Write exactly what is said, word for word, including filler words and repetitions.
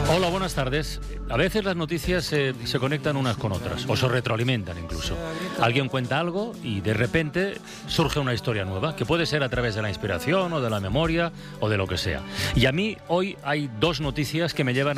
Hola, buenas tardes. A veces las noticias eh, se conectan unas con otras, o se retroalimentan incluso. Alguien cuenta algo y de repente surge una historia nueva, que puede ser a través de la inspiración o de la memoria o de lo que sea. Y a mí hoy hay dos noticias que me llevan a